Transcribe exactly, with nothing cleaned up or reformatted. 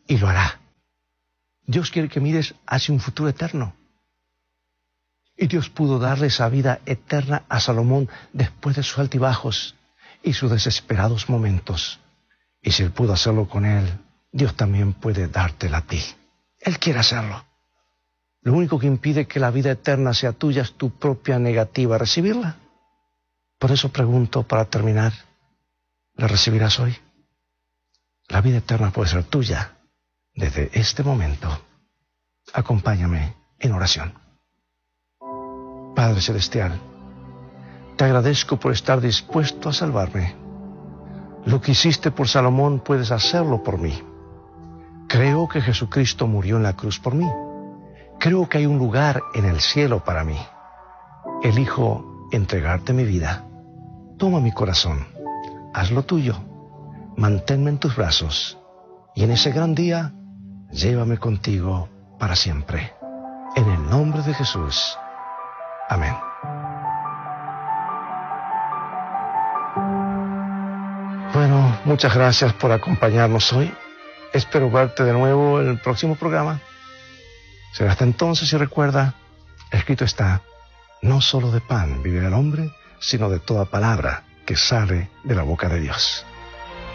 y lo hará. Dios quiere que mires hacia un futuro eterno. Y Dios pudo darle esa vida eterna a Salomón después de sus altibajos y sus desesperados momentos. Y si Él pudo hacerlo con él, Dios también puede dártela a ti. Él quiere hacerlo. Lo único que impide que la vida eterna sea tuya es tu propia negativa a recibirla. Por eso pregunto para terminar, ¿la recibirás hoy? La vida eterna puede ser tuya desde este momento. Acompáñame en oración. Padre Celestial, te agradezco por estar dispuesto a salvarme. Lo que hiciste por Salomón puedes hacerlo por mí. Creo que Jesucristo murió en la cruz por mí. Creo que hay un lugar en el cielo para mí. Elijo entregarte mi vida. Toma mi corazón, haz lo tuyo, manténme en tus brazos y en ese gran día, llévame contigo para siempre. En el nombre de Jesús. Amén. Bueno, muchas gracias por acompañarnos hoy. Espero verte de nuevo en el próximo programa. Será hasta entonces y recuerda, escrito está, no solo de pan vive el hombre, sino de toda palabra que sale de la boca de Dios.